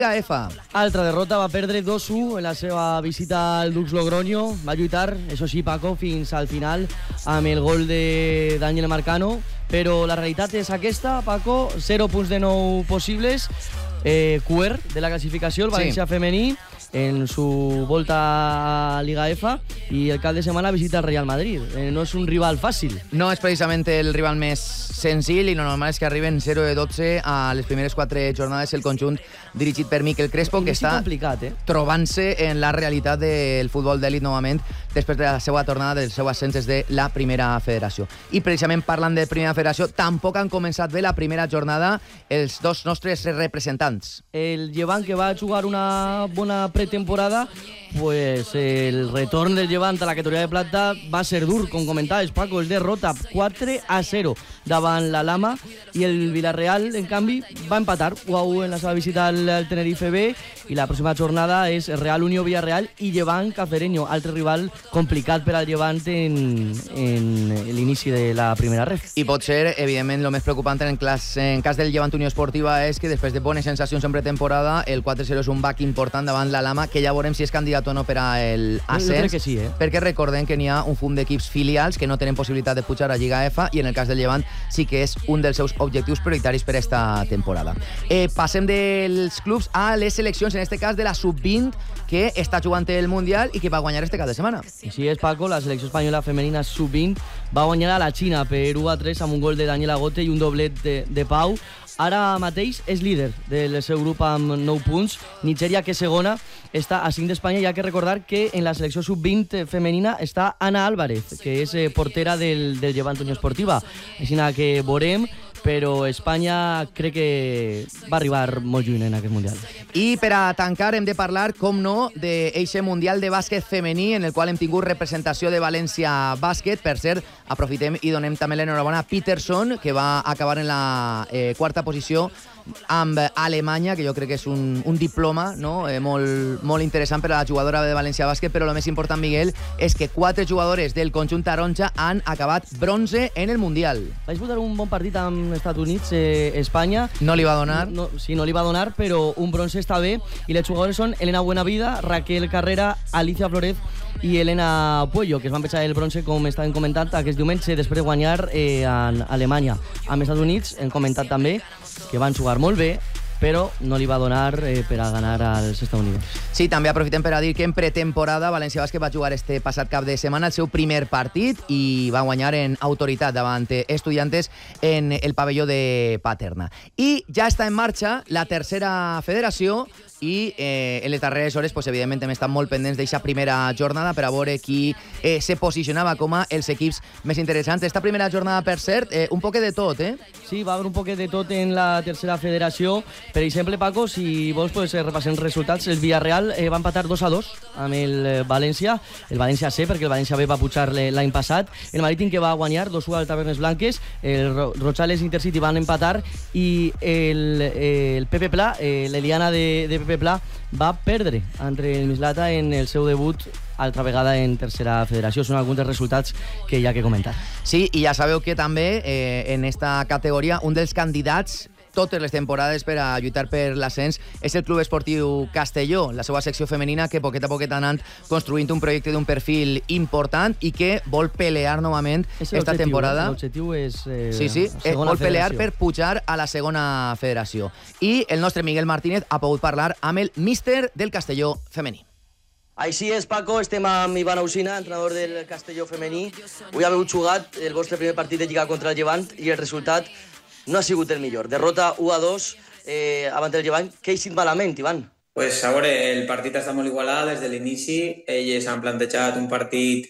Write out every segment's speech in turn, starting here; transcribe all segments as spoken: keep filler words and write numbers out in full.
Lliga F. Altra derrota, va perdre dos a u en la seva visita al Dux Logroño. Va lluitar, això sí, Paco, fins al final amb el gol de Daniel Marcano. Però la realitat és aquesta, Paco, zero punts de nou possibles. Eh, Cuer de la classificació, el València sí. femení, en su volta a Liga F, i el cap de setmana visita el Real Madrid. Eh, no és un rival fàcil. No és precisament el rival més senzill i lo normal és que arriben zero de dotze a les primeres quatre jornades el conjunt dirigit per Miquel Crespo, que està complicat, eh? trobant-se en la realitat del futbol d'èlit novament després de la seva tornada del seu ascens des de la primera federació. I precisament parlant de primera federació, tampoc han començat bé la primera jornada els dos nostres representants. El Llevant, que va jugar una bona pretemporada, pues el retorn del Llevant a la categoria de plata va ser dur, com comentaves, Paco. Es derrota quatre a zero davant la Lama, i el Villarreal, en canvi, va empatar u a u en la seva visita al, al Tenerife B, i la pròxima jornada és Real Unió Villarreal i Llevant Cacereño, altre rival complicat per al Llevant en, en l'inici de la primera ref. I pot ser, evidentment, el més preocupant en, clas, en cas del Llevant Unió Esportiva és que després de bones sensacions en pretemporada, el quatre a zero és un bac important davant la Lama, que ja veurem si és candidat o no per al ascens. Jo crec que sí, eh? Perquè recordem que n'hi ha un fum d'equips filials que no tenen possibilitat de pujar a Lliga F, i en el cas del Llevant sí que és un dels seus objectius prioritaris per esta temporada. Eh, passem dels clubs a les seleccions, en este cas de la sub vint, que està jugant el Mundial i que va guanyar este cap de setmana. Així és, Paco, la selecció espanyola femenina sub vint va guanyar a la Xina per u a tres amb un gol de Daniel Agote i un doblet de, de Pau. Ara mateix és líder del seu grup amb nou punts. Nigèria, que segona, està a cinc d'Espanya. Hi ha que recordar que en la selecció sub vint femenina està Ana Álvarez, que és portera del, del Llevant Unió Esportiva. Així que veurem, però Espanya crec que va arribar molt lluny en aquest Mundial. I per a tancar hem de parlar, com no, d'eixe Mundial de bàsquet femení, en el qual hem tingut representació de València Bàsquet. Per cert, aprofitem i donem també l'enhorabona a Peterson, que va acabar en la eh, quarta posició amb Alemanya, que jo crec que és un, un diploma, no? eh, molt, molt interessant per a la jugadora de València Bàsquet, però el més important, Miguel, és que quatre jugadores del conjunt taronja han acabat bronze en el Mundial. Va disputar un bon partit amb Estats Units, eh, Espanya. No li va donar. No, sí, no li va donar, però un bronze està bé, i les jugadores són Elena Buenavida, Raquel Carrera, Alicia Flores i Elena Puello, que es van pensar el bronze, com estaven comentant, aquest diumenge, després de guanyar eh, en Alemanya. Amb Estats Units hem comentat també que van jugar molt bé, però no li va donar eh, per a ganar als Estats Units. Sí, també aprofitem per a dir que en pretemporada València Bàsquet va jugar este passat cap de setmana el seu primer partit i va guanyar en autoritat davant Estudiantes en el pavelló de Paterna. I ja està en marxa la tercera federació, i eh, en les darreres hores, pues, evidentment, hem estat molt pendents d'aquesta primera jornada per a veure qui eh, se posicionava com a els equips més interessants. Esta primera jornada, per cert, eh, un poquet de tot, eh? Sí, va haver un poquet de tot en la tercera federació. Per exemple, Paco, si vols, pues, repassem resultats. El Villarreal eh, va empatar dos a dos amb el eh, València, el València C, perquè el València B va pujar l'any passat. El Marítim, que va guanyar dos a u al Tavernes Blanques. El Rojales Intercity van empatar, i el, eh, el Pepe Pla, eh, l'Eliana de, de Pepe Pla, va perdre entre el Mislata en el seu debut altra vegada en tercera federació. Són alguns dels resultats que hi ha que comentar. Sí, i ja sabeu que també eh, en esta categoria un dels candidats totes les temporades per a lluitar per l'ascens és el Club Esportiu Castelló, la seva secció femenina, que poquet a poquet ha anat construint un projecte d'un perfil important i que vol pelear novament esta temporada. L'objectiu és eh, sí, sí, eh, vol pelear per pujar a la segona federació. I el nostre Miguel Martínez ha pogut parlar amb el míster del Castelló femení. Així és, Paco, estem amb Ivan Ausina, entrenador del Castelló femení. Avui haveu jugat el vostre primer partit de Lliga contra el Llevant i el resultat no ha sigut el millor. Derrota u a dos eh, avant el Llevant. Què ha sigut malament, Ivan? Pues a veure, el partit està molt igualat des de l'inici. Elles han plantejat un partit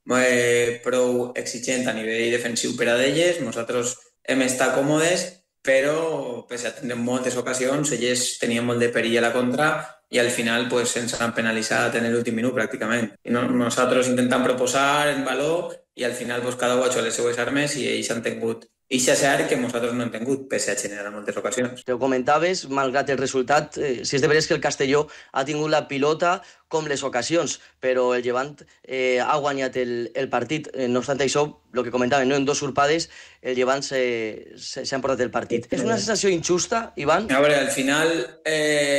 eh, prou exigent a nivell defensiu per a d'elles. Nosaltres hem estat còmodes, però pese a tenir moltes ocasions, elles tenien molt de perill a la contra i al final pues, ens han penalitzat en l'últim minut pràcticament. I no, nosaltres intentant proposar en valor i al final pues, cada u ha hecho les seues armes i ells han tingut i ja sé que nosaltres no hem tingut, pese a generar moltes ocasions. Te ho comentaves, malgrat el resultat, eh, si és de veres que el Castelló ha tingut la pilota com les ocasions, però el Llevant eh, ha guanyat el, el partit. Eh, no obstant això, el que comentaven, no? En dos surpades, el Llevant s'ha emportat el partit. És una sensació injusta, Ivan? A veure, al final... Eh...